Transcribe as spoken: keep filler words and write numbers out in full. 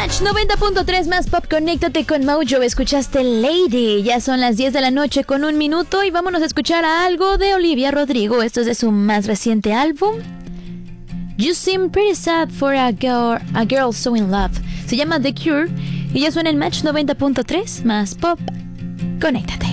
Match noventa punto tres más Pop, conéctate con Mojo. Escuchaste Lady. Ya son las diez de la noche con un minuto y vámonos a escuchar a algo de Olivia Rodrigo. Esto es de su más reciente álbum, You Seem Pretty Sad for a Girl, a Girl So In Love. Se llama The Cure y ya suena en Match noventa punto tres más Pop. Conéctate.